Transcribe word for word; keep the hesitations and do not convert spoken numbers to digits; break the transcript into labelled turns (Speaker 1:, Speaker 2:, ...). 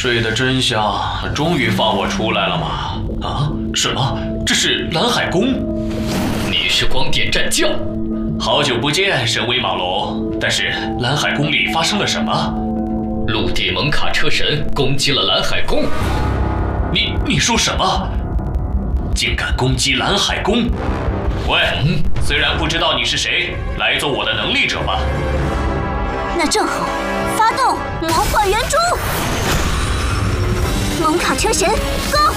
Speaker 1: 罪的真相终于放我出来了吗？啊，什么？这是蓝海宫？
Speaker 2: 你是光点战将？
Speaker 1: 好久不见，神威马龙。但是蓝海宫里发生了什么？
Speaker 2: 陆地蒙卡车神攻击了蓝海宫。
Speaker 1: 你你说什么？竟敢攻击蓝海宫！喂，嗯、虽然不知道你是谁，来做我的能力者吧。
Speaker 3: 那正好，发动魔幻圆珠！蒙卡车神攻！